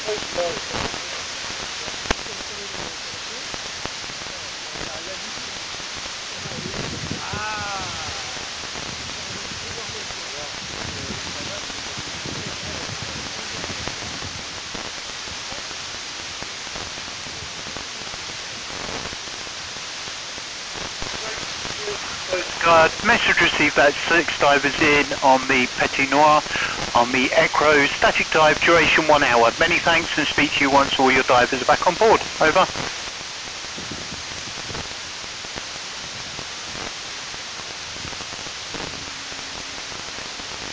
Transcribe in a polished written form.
Message received that 6 divers in on the Petit Noir, on the Ecro, static dive, duration 1 hour. Many thanks and speak to you once all your divers are back on board. Over.